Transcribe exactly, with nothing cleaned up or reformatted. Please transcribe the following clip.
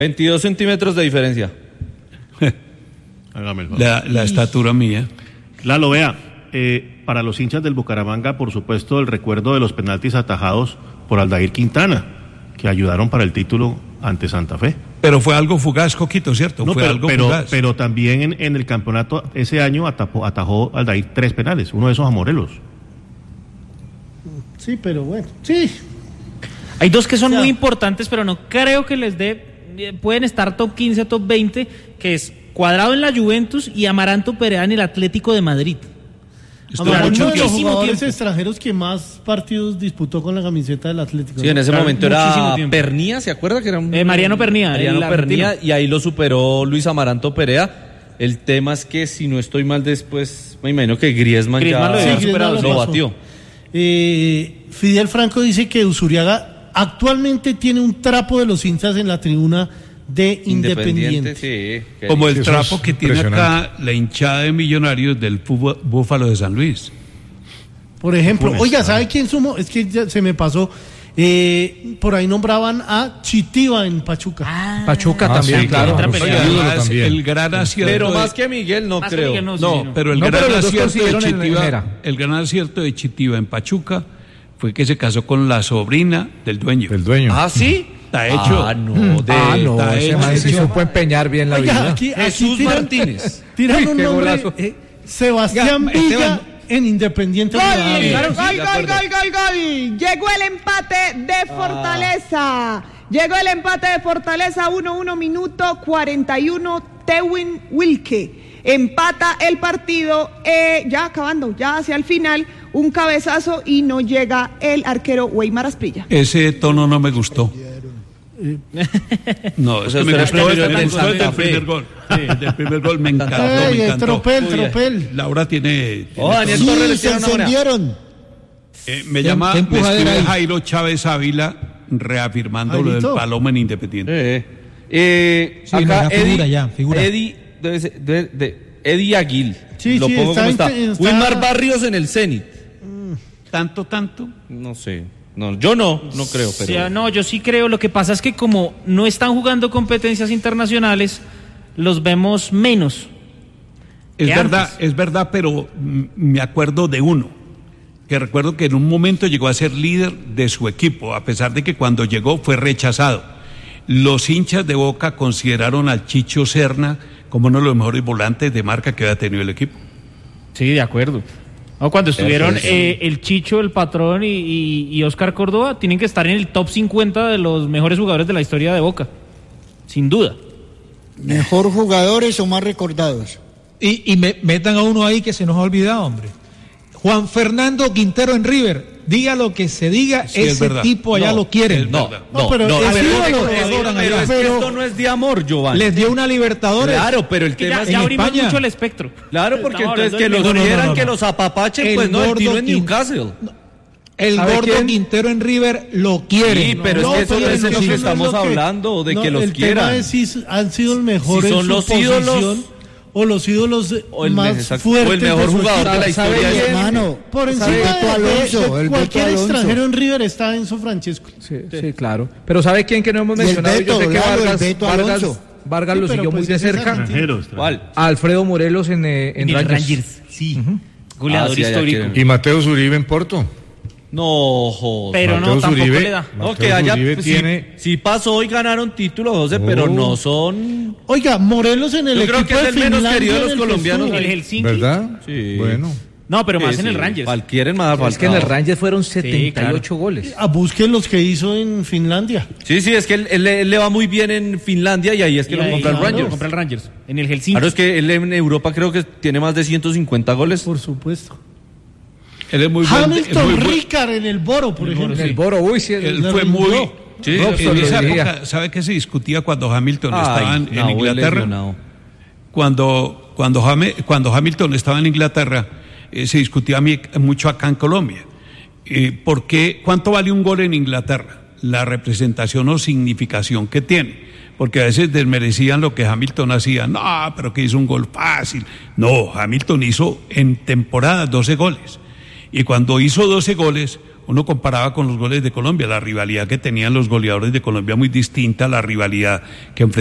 veintidós centímetros de diferencia. Hágame el favor. La, la estatura mía. Lalo, vea, eh, para los hinchas del Bucaramanga, por supuesto, el recuerdo de los penaltis atajados por Aldair Quintana, que ayudaron para el título ante Santa Fe. Pero fue algo fugaz, Coquito, ¿cierto? No, fue pero, algo pero, fugaz. pero también en, en el campeonato ese año atajó, atajó Aldair tres penales, uno de esos a Morelos. Sí, pero bueno, sí. Hay dos que son O sea, muy importantes, pero no creo que les dé, eh, pueden estar top quince, top veinte, que es Cuadrado en la Juventus y Amaranto Perea en el Atlético de Madrid. Estuvo Ahora, mucho uno de los muchísimo jugadores tiempo. extranjeros que más partidos disputó con la camiseta del Atlético. Sí, en ese Claro, momento muchísimo era tiempo. Pernía, ¿se acuerda que era un... Eh, Mariano Pernía, Mariano el Pernía, argentino. y ahí lo superó Luis Amaranto Perea. El tema es que, si no estoy mal, después me imagino que Griezmann, Griezmann ya lo Sí, había Griezmann superado, lo lo pasó. batió. Eh, Fidel Franco dice que Usuriaga actualmente tiene un trapo de los hinchas en la tribuna de Independiente. sí. que- Como el Eso trapo es que tiene acá impresionante. la hinchada de Millonarios del fútbol- Búfalo de San Luis. Por ejemplo, Funes, oiga, ah. ¿sabe quién sumó? Es que ya se me pasó. Eh, por ahí nombraban a Chitiva en Pachuca. Ah, Pachuca Ah, también, sí, claro. otra Oiga, pelea. Ídolo además, también. el gran acierto Pero de- más que Miguel, no Más que creo. Miguel, no, sí, No, no. pero el No, gran pero los dos acierto de consiguieron en- en Chitiva, Jera. el gran acierto de Chitiva en Pachuca fue que se casó con la sobrina del dueño. El dueño. Ah, ¿sí? Está hecho. Ah, no. De... Ah, no, está ese hecho. man sí supo empeñar bien la Oiga, vida. aquí, aquí Jesús tiran- Martínez. Tiran Uy, un qué nombre. golazo. eh, Sebastián Oiga, Villa Esteban. en Independiente. Gol, Rivadavia. gol, gol, gol, gol, gol. Llegó el empate de Fortaleza. Llegó el empate de Fortaleza, uno uno, minuto cuarenta y uno, Tewin Wilke. Empata el partido, eh, ya acabando, ya hacia el final, un cabezazo y no llega el arquero Weimar Asprilla. Ese tono no me gustó. No, Eso eso me será gustó, el me primero gustó el de del Santa Fe. primer gol. El del primer gol me encantó, Ey, me el encantó. tropel, Muy bien. tropel. Laura tiene... Oh, tiene Daniel todo. Torres le tira una buena. Eh, me llama, qué me empujadera escribe ahí. Jairo Chávez Ávila reafirmando lo del Jairito. Paloma en Independiente. Eh, eh, Sí, acá no, ya Eddie, figura, ya, figura. Eddie, debe ser- de, de- Eddie Aguil. Sí, Lo sí, pongo está como está. en- está- Wilmar Barrios en el Zenit. Tanto, tanto. No sé. No, yo no, no creo, O pero... sea, no, yo sí creo. Lo que pasa es que como no están jugando competencias internacionales, los vemos menos. Es ¿Qué verdad, antes? es verdad, pero mm, me acuerdo de uno, que recuerdo que en un momento llegó a ser líder de su equipo, a pesar de que cuando llegó fue rechazado. Los hinchas de Boca consideraron al Chicho Serna como uno de los mejores volantes de marca que había tenido el equipo. Sí, de acuerdo. No, cuando estuvieron eh, el Chicho, el Patrón y, y, y Oscar Córdoba, tienen que estar en el top cincuenta de los mejores jugadores de la historia de Boca. Sin duda. ¿Mejor jugadores o más recordados? Y, y me, metan a uno ahí que se nos ha olvidado, hombre. Juan Fernando Quintero en River. Diga lo que se diga, Sí, es ese verdad. tipo allá No, lo quieren. es No, verdad. no, No, pero no, es pero, ídolo, pero- lo pero- adoran pero allá. es que Pero- esto no es de amor, Giovanni. Les dio una Libertadores. Claro, pero el Que tema ya, es... ya en abrimos España. mucho el espectro. Claro, porque Estamos entonces hablando que del los mejor. no, no, quieran, no, que no. los apapachen, El pues no, el gordo tiro en Quin- Newcastle. El ¿Sabe gordo quién? Quintero en River lo quiere. Sí, pero No, es que eso pero no es que de lo que no estamos lo que- hablando, de no, que los el quieran. tema es si han sido el mejor Si en son su los posición ídolos, o los ídolos o el más exacto, fuertes o el mejor de su jugador equipo. de la ¿Sabe historia. quién, hermano? Por encima ¿Sabe de, Beto de- Alonso, de el cualquier Beto Alonso. extranjero en River está Enzo Francesco. Sí, sí, claro. Pero ¿sabe quién que no hemos Y el mencionado? Beto, Yo sé que Lalo, el Vargas, Beto Vargas, Alonso. Vargas Sí, lo pero siguió pues muy de ese es cerca. argentino. Extranjeros. ¿Cuál? A Alfredo Morelos en, eh, en En el Rangers. Rangers, sí. Goleador Ah, sí, allá histórico. quieren. Y Mateo Uribe en Porto. No, joder. Pero no, Mateus tampoco Uribe. le da. No, Mateus que haya... Uribe sí, tiene- sí pasó y ganaron títulos, José, pero no son... Oiga, Morelos en el Yo equipo creo que es de el menos Finlandia querido de en los el que colombianos. estuvo. El Helsinki. ¿Verdad? Sí. Bueno. No, pero más Sí, en el sí, Rangers. Cual quieren más Es que en el Rangers fueron claro. setenta y ocho goles. A busquen los que hizo en Finlandia. Sí, sí, es que él, él- él le va muy bien en Finlandia y ahí es que Y lo ahí, compra el claro, Rangers. lo compra el Rangers. En el Helsinki. Claro, es que él en Europa creo que tiene más de ciento cincuenta goles. Por supuesto. Él es muy buen. es Hamilton muy buen- Ricard en el Boro, por ejemplo. En el Boro, uy, sí. el- Él Le fue rindió. muy... Sí, Robson en lo esa dirigía. época, ¿sabe qué se discutía cuando Hamilton estaba en, en no, Inglaterra? lesionado. Cuando, cuando, Jame- cuando Hamilton estaba en Inglaterra, eh, se discutía mi- mucho acá en Colombia. Eh, ¿por qué? ¿Cuánto vale un gol en Inglaterra? La representación o significación que tiene. Porque a veces desmerecían lo que Hamilton hacía. No, pero que hizo un gol fácil. No, Hamilton hizo en temporada doce goles. Y cuando hizo doce goles, uno comparaba con los goles de Colombia, la rivalidad que tenían los goleadores de Colombia muy distinta a la rivalidad que enfrentaban